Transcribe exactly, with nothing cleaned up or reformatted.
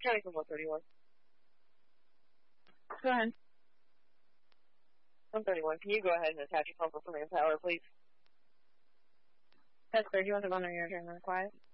County from one thirty-one. Go ahead. one thirty-one, can you go ahead and attach a pumper for manpower, please? That's clear. Do you want the one on your turn? Quiet.